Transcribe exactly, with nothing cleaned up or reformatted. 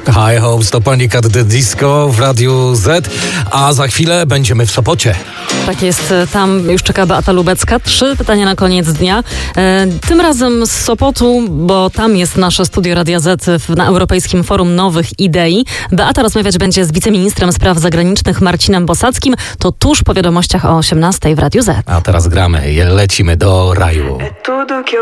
High Hopes to Panic at the Disco w Radiu Z, a za chwilę będziemy w Sopocie. Tak jest, tam już czeka Beata Lubecka. Trzy pytania na koniec dnia. E, tym razem z Sopotu, bo tam jest nasze studio Radia Z w, na Europejskim Forum Nowych Idei. Beata rozmawiać będzie z wiceministrem spraw zagranicznych Marcinem Bosackim. To tuż po wiadomościach o osiemnastej w Radiu Z. A teraz gramy, lecimy do raju.